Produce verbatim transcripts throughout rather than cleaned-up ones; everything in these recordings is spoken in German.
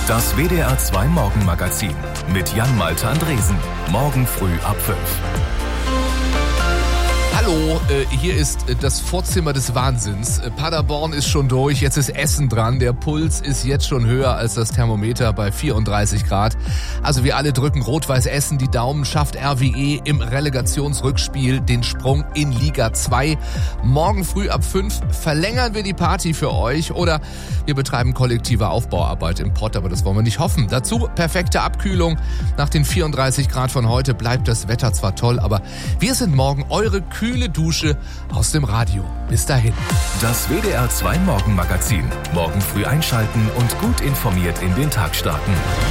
Das W D R zwei Morgenmagazin mit Jan-Malte Andresen. Morgen früh ab fünf. Hallo, äh, hier ist äh, das Vorzimmer des Wahnsinns. Äh, Paderborn ist schon durch, jetzt ist Essen dran. Der Puls ist jetzt schon höher als das Thermometer bei vierunddreißig Grad. Also wir alle drücken Rot-Weiß Essen die Daumen, schafft R W E im Relegationsrückspiel den Sprung in Liga zwei. Morgen früh ab fünf verlängern wir die Party für euch oder wir betreiben kollektive Aufbauarbeit im Pott, aber das wollen wir nicht hoffen. Dazu perfekte Abkühlung. Nach den vierunddreißig Grad von heute bleibt das Wetter zwar toll, aber wir sind morgen eure kühle Dusche aus dem Radio. Bis dahin. Das W D R zwei Morgenmagazin. Morgen früh einschalten und gut informiert in den Tag starten.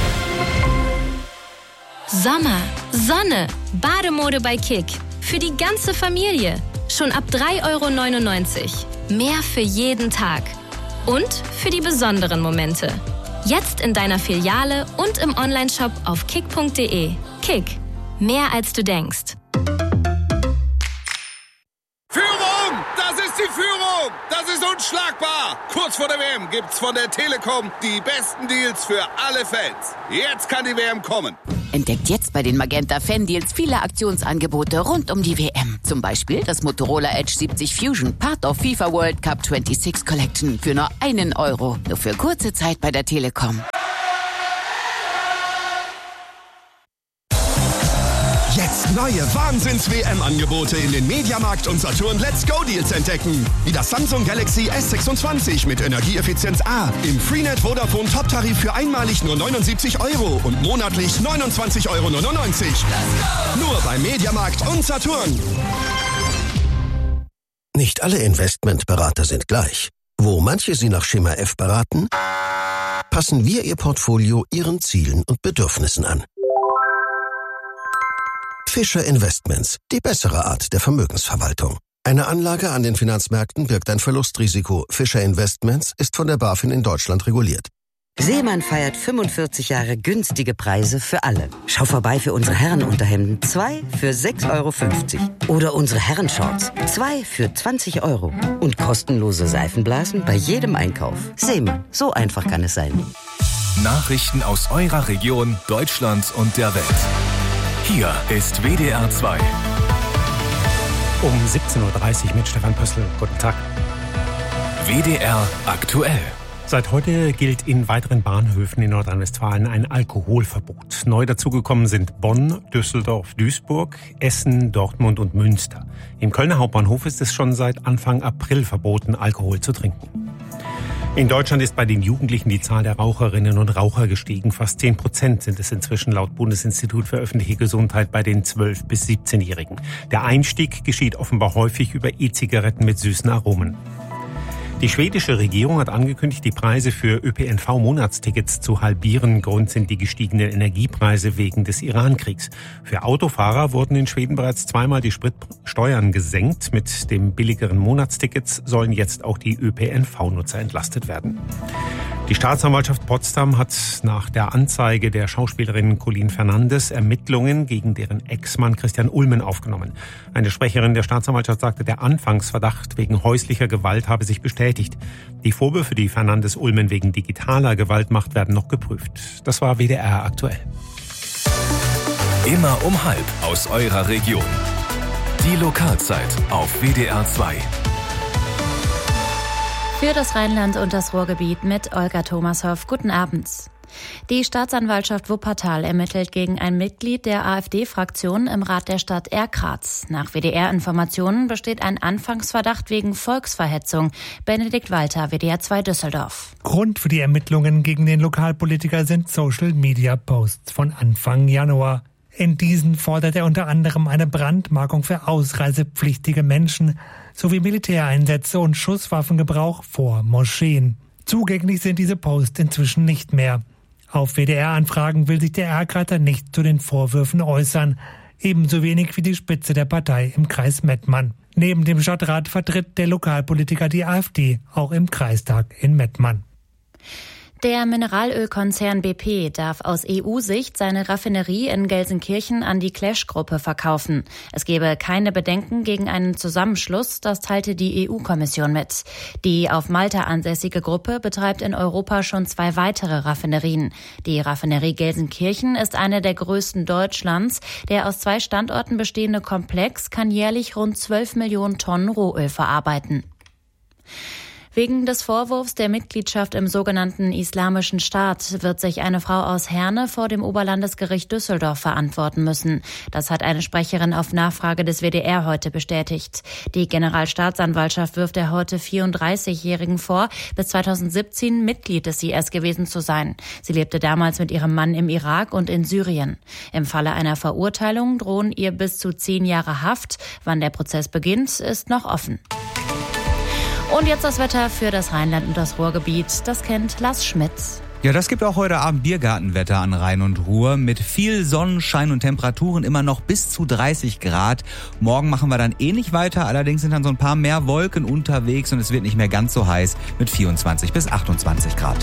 Sommer, Sonne, Bademode bei Kick. Für die ganze Familie. Schon ab drei Euro neunundneunzig. Mehr für jeden Tag. Und für die besonderen Momente. Jetzt in deiner Filiale und im Onlineshop auf kick punkt de. Kick. Mehr als du denkst. Führung! Das ist die Führung! Das ist unschlagbar! Kurz vor der W M gibt's von der Telekom die besten Deals für alle Fans. Jetzt kann die W M kommen. Entdeckt jetzt bei den Magenta Fan Deals viele Aktionsangebote rund um die W M. Zum Beispiel das Motorola Edge siebzig Fusion, Part of FIFA World Cup sechsundzwanzig Collection für nur einen Euro. Nur für kurze Zeit bei der Telekom. Jetzt neue Wahnsinns-W M-Angebote in den Mediamarkt und Saturn Let's Go Deals entdecken. Wie das Samsung Galaxy S sechsundzwanzig mit Energieeffizienz A im Freenet Vodafone Top-Tarif für einmalig nur neunundsiebzig Euro und monatlich neunundzwanzig Euro neunundneunzig. Nur bei Mediamarkt und Saturn. Nicht alle Investmentberater sind gleich. Wo manche Sie nach Schema F beraten, passen wir Ihr Portfolio Ihren Zielen und Bedürfnissen an. Fischer Investments, die bessere Art der Vermögensverwaltung. Eine Anlage an den Finanzmärkten birgt ein Verlustrisiko. Fischer Investments ist von der BaFin in Deutschland reguliert. Seemann feiert fünfundvierzig Jahre günstige Preise für alle. Schau vorbei für unsere Herrenunterhemden. Zwei für sechs Euro fünfzig. Oder unsere Herrenshorts. Zwei für zwanzig Euro. Und kostenlose Seifenblasen bei jedem Einkauf. Seemann, so einfach kann es sein. Nachrichten aus eurer Region, Deutschland und der Welt. Hier ist W D R zwei. Um siebzehn Uhr dreißig mit Stefan Pössl. Guten Tag. W D R aktuell. Seit heute gilt in weiteren Bahnhöfen in Nordrhein-Westfalen ein Alkoholverbot. Neu dazugekommen sind Bonn, Düsseldorf, Duisburg, Essen, Dortmund und Münster. Im Kölner Hauptbahnhof ist es schon seit Anfang April verboten, Alkohol zu trinken. In Deutschland ist bei den Jugendlichen die Zahl der Raucherinnen und Raucher gestiegen. Fast zehn Prozent sind es inzwischen laut Bundesinstitut für öffentliche Gesundheit bei den zwölf- bis siebzehnjährigen. Der Einstieg geschieht offenbar häufig über E-Zigaretten mit süßen Aromen. Die schwedische Regierung hat angekündigt, die Preise für Ö P N V-Monatstickets zu halbieren. Grund sind die gestiegenen Energiepreise wegen des Iran-Kriegs. Für Autofahrer wurden in Schweden bereits zweimal die Spritsteuern gesenkt. Mit dem billigeren Monatstickets sollen jetzt auch die Ö P N V-Nutzer entlastet werden. Die Staatsanwaltschaft Potsdam hat nach der Anzeige der Schauspielerin Colleen Fernandes Ermittlungen gegen deren Ex-Mann Christian Ulmen aufgenommen. Eine Sprecherin der Staatsanwaltschaft sagte, der Anfangsverdacht wegen häuslicher Gewalt habe sich bestätigt. Die Vorwürfe, die Fernandes Ulmen wegen digitaler Gewalt macht, werden noch geprüft. Das war W D R aktuell. Immer um halb aus eurer Region. Die Lokalzeit auf W D R zwei. Für das Rheinland und das Ruhrgebiet mit Olga Thomashoff. Guten Abend. Die Staatsanwaltschaft Wuppertal ermittelt gegen ein Mitglied der AfD-Fraktion im Rat der Stadt Erkratz. Nach W D R-Informationen besteht ein Anfangsverdacht wegen Volksverhetzung. Benedikt Walter, W D R zwei Düsseldorf. Grund für die Ermittlungen gegen den Lokalpolitiker sind Social-Media-Posts von Anfang Januar. In diesen fordert er unter anderem eine Brandmarkung für ausreisepflichtige Menschen sowie Militäreinsätze und Schusswaffengebrauch vor Moscheen. Zugänglich sind diese Posts inzwischen nicht mehr. Auf W D R-Anfragen will sich der Erkrater nicht zu den Vorwürfen äußern, ebenso wenig wie die Spitze der Partei im Kreis Mettmann. Neben dem Stadtrat vertritt der Lokalpolitiker die AfD auch im Kreistag in Mettmann. Der Mineralölkonzern B P darf aus E U-Sicht seine Raffinerie in Gelsenkirchen an die Clash-Gruppe verkaufen. Es gebe keine Bedenken gegen einen Zusammenschluss, das teilte die E U-Kommission mit. Die auf Malta ansässige Gruppe betreibt in Europa schon zwei weitere Raffinerien. Die Raffinerie Gelsenkirchen ist eine der größten Deutschlands. Der aus zwei Standorten bestehende Komplex kann jährlich rund zwölf Millionen Tonnen Rohöl verarbeiten. Wegen des Vorwurfs der Mitgliedschaft im sogenannten Islamischen Staat wird sich eine Frau aus Herne vor dem Oberlandesgericht Düsseldorf verantworten müssen. Das hat eine Sprecherin auf Nachfrage des W D R heute bestätigt. Die Generalstaatsanwaltschaft wirft der heute vierunddreißigjährigen vor, bis zweitausendsiebzehn Mitglied des I S gewesen zu sein. Sie lebte damals mit ihrem Mann im Irak und in Syrien. Im Falle einer Verurteilung drohen ihr bis zu zehn Jahre Haft. Wann der Prozess beginnt, ist noch offen. Und jetzt das Wetter für das Rheinland und das Ruhrgebiet. Das kennt Lars Schmidt. Ja, das gibt auch heute Abend Biergartenwetter an Rhein und Ruhr mit viel Sonnenschein und Temperaturen immer noch bis zu dreißig Grad. Morgen machen wir dann ähnlich weiter, allerdings sind dann so ein paar mehr Wolken unterwegs und es wird nicht mehr ganz so heiß mit vierundzwanzig bis achtundzwanzig Grad.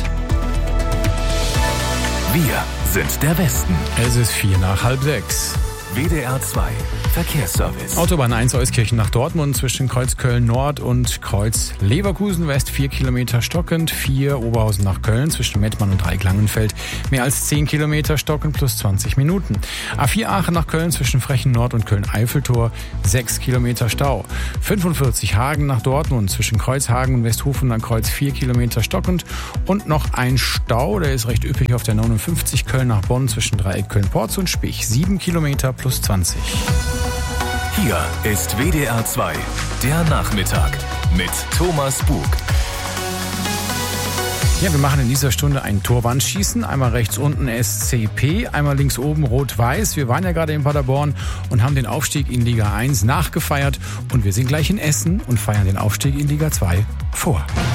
Wir sind der Westen. Es ist vier nach halb sechs. W D R zwei Verkehrsservice. Autobahn eins Euskirchen nach Dortmund zwischen Kreuz Köln Nord und Kreuz Leverkusen West vier Kilometer stockend, vier Oberhausen nach Köln zwischen Mettmann und Dreieck Langenfeld mehr als zehn Kilometer stockend plus zwanzig Minuten. A vier Aachen nach Köln zwischen Frechen Nord und Köln Eiffeltor sechs Kilometer Stau. fünfundvierzig Hagen nach Dortmund zwischen Kreuzhagen und Westhofen an Kreuz vier Kilometer stockend und noch ein Stau, der ist recht üppig auf der neunundfünfzig Köln nach Bonn zwischen Dreieck Köln-Porz und Spich sieben Kilometer plus zwanzig. Hier ist W D R zwei, der Nachmittag mit Thomas Bug. Ja, wir machen in dieser Stunde ein Torwandschießen. Einmal rechts unten S C P, einmal links oben Rot-Weiß. Wir waren ja gerade in Paderborn und haben den Aufstieg in Liga eins nachgefeiert. Und wir sind gleich in Essen und feiern den Aufstieg in Liga zwei vor.